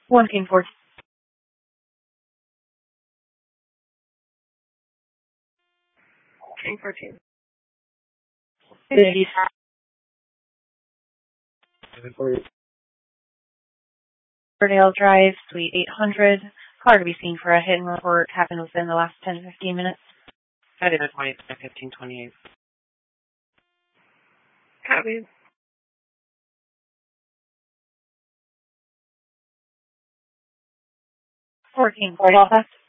Working for 14. Community Fernale Drive, Suite 800. Car to be seen for a hit and report happened within the last 10 to 15 minutes. Saturday the 20th, 1528. Copy. Working for Delta.